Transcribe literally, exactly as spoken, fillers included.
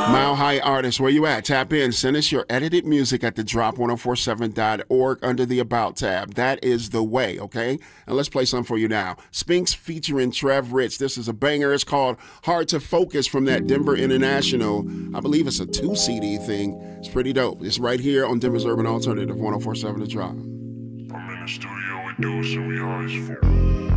Mile High Artists, where you at? Tap in. Send us your edited music at the drop ten forty-seven dot org under the About tab. That is the way, okay? And let's play something for you now. Spinks featuring Trev Rich. This is a banger. It's called Hard to Focus from that Denver International. I believe it's a two C D thing. It's pretty dope. It's right here on Denver's Urban Alternative, ten forty-seven The Drop. I'm in the studio with Deuce and we always full.